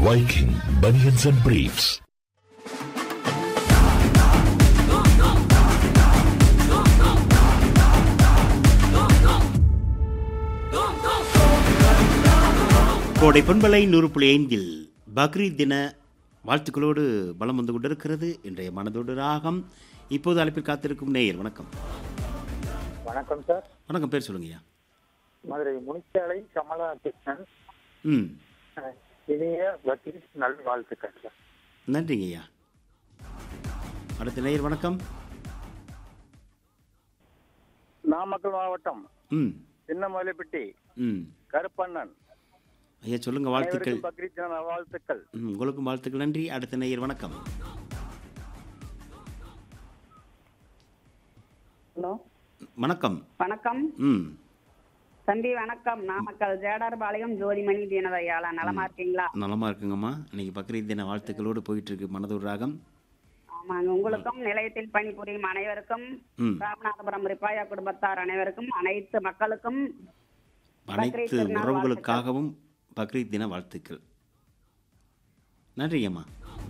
Viking Bunions and Briefs. கோடை பண்பலை 100.5 பக்ரீத் தின வாழ்த்துக்களோடு பலம் வந்து கொண்டிருக்கிறது இன்றைய மனதோடு ராகம். இப்போது அழைப்பில் காத்திருக்கும் நேயர் வணக்கம். வணக்கம் சார். வணக்கம், பேர் சொல்லுங்கய்யா. மதுரை முனிச்சாலை கமலா கிருஷ்ணன். இனிய பக்ரீத் நல் வாழ்த்துக்கள் சார். நன்றிங்கய்யா. அடுத்த நேயர் வணக்கம். நாமக்கல் மாவட்டம் சின்னமலைப்பட்டி கருப்பண்ணன். ஐயா சொல்லுங்க, வாழ்த்துக்கள். பக்ரீத் தின வாழ்த்துக்கள். உங்களுக்கும் வாழ்த்துக்கள். நன்றி. அடுத்த நேயர் வணக்கம். ஹலோ, வணக்கம். வணக்கம் தம்பி. வணக்கம். நாமக்கல் ஜேடார்பாளையம் ஜோதிமணி தீனதயாளா. நலமா இருக்கீங்களா? நலமா இருக்குங்கம்மா. இன்னைக்கு பக்ரீத் தின வாழ்த்துக்களோடு போயிட்டு இருக்கு மனதோடு ராகம். ஆமாங்க. உங்களுக்கும் நிலையத்தில் பணிபுரியும் அனைவருக்கும், ராமநாதபுரம் ரிப்பாயா குடும்பத்தார் அனைவருக்கும், அனைத்து மக்களுக்கும், அனைத்து உறவுகளுக்காகவும் பக்ரீத் தின வாழ்த்துக்கள். நன்றிங்கம்மா.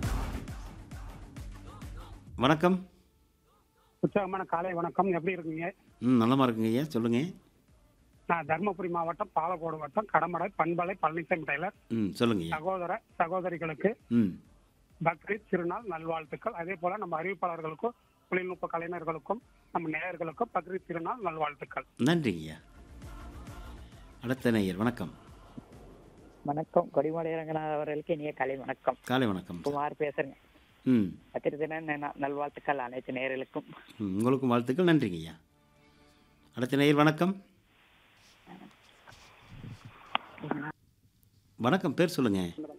வணக்கம். உற்சாகமான காலை வணக்கம். எப்படி இருக்கீங்க? நலமா இருக்குங்க ஐயா, சொல்லுங்க. நான் தர்மபுரி மாவட்டம் பாலக்கோடு வட்டம் கடமடை பண்பலை பழனிசாமி டெய்லர். சொல்லுங்க. சகோதர சகோதரிகளுக்கு பக்ரீத் திருநாள் நல்வாழ்த்துக்கள். அதே போல நம்ம அறிவிப்பாளர்களுக்கும் தொழில்நுட்ப கலைஞர்களுக்கும் நம்ம நேயர்களுக்கும் பக்ரீத் திருநாள் நல்வாழ்த்துக்கள். நன்றிங்க ஐயா. அடுத்த நேயர் வணக்கம். வணக்கம். கொடிமலை ரங்கநாத அவர்களுக்கு இனிய காலை வணக்கம். காலை வணக்கம். குமார் பேசுறேங்க. பக்ரீத் தின நல்வாழ்த்துக்கள் அனைத்து நேயர்களுக்கும். உங்களுக்கும் வாழ்த்துக்கள். நன்றிங்க ஐயா. அடுத்த நேயர் வணக்கம். வணக்கம், பேர் சொல்லுங்க.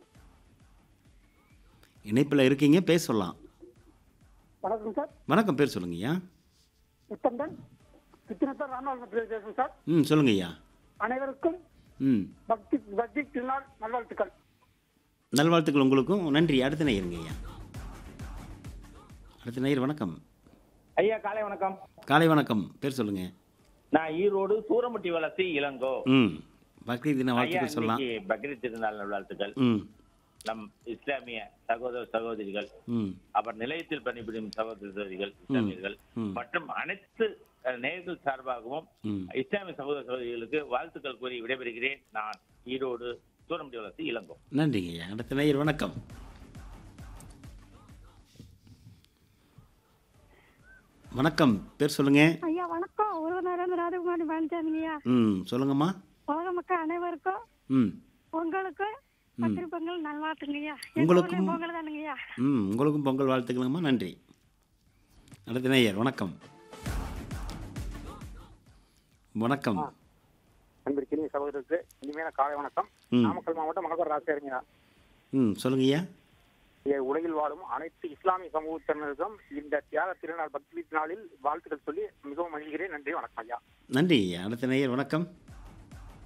இணைப்பில் இருக்கீங்க, பேச சொல்லலாம். வணக்கம் சார். வணக்கம், பேர் சொல்லுங்க ஐயா. ராமநாதபுரம். சொல்லுங்க ஐயா. அனைவருக்கும் பக்ரீத் திருநாள் நல்வாழ்த்துக்கள். நல்வாழ்த்துக்கள் உங்களுக்கும். நன்றி. அடுத்த நேயருங்க ஐயா. அடுத்த நேயர் வணக்கம். ஐயா காலை வணக்கம். காலை வணக்கம், பேர் சொல்லுங்க. நான் ஈரோடு சூரமுட்டி வளர்ச்சி இளங்கோ. பக்ரீத் தின வாழ்த்துக்கள் சொல்லலாம். பக்ரீத் திருநாள் நல்வாழ்த்துக்கள். நம் இஸ்லாமிய சகோதர சகோதரிகள், அப்புறம் நிலையத்தில் பணிபுரியும் சகோதர சகோதரிகள், இஸ்லாமியர்கள் மற்றும் அனைத்து நேயர்கள் சார்பாகவும் இஸ்லாமிய சகோதர சகோதரிகளுக்கு வாழ்த்துக்கள் கூறி விடைபெறுகிறேன். நான் ஈரோடு சூரமுட்டி வளர்ச்சி இளங்கோ. நன்றிங்க ஐயா. அடுத்த நேயர் வணக்கம். வணக்கம், பேர் சொல்லுங்க. ஐயா வணக்கம். ஒருவனாரந்து ராதகுமாரி பழனிசாமிங்கய்யா. சொல்லுங்கம்மா. உலக மக்கள் அனைவருக்கும் பொங்கலுக்கும் பத்திரி பொங்கல் நல்வாழ்த்துங்கய்யா. உங்களுக்கும் பொங்கல் தானுங்கய்யா. உங்களுக்கும் பொங்கல் வாழ்த்துக்கணுங்கம்மா. நன்றி. அடுத்த நேயர் வணக்கம். வணக்கம். அன்பிற்கினிய சகோதரருக்கு இனிமையான காலை வணக்கம். நாமக்கல் மாவட்டம் மகபர் ராசியா. சொல்லுங்க ஐயா. உலகில் வாழும் அனைத்து இஸ்லாமிய சமூகத்தினருக்கும் இந்த தியாக திருநாள் பக்ரீத் நாளில் வாழ்த்துக்கள் சொல்லி மிகவும் மகிழ்கிறேன். நன்றி. வணக்கம் ஐயா. நன்றி ஐயா. அடுத்த நேயர் வணக்கம்.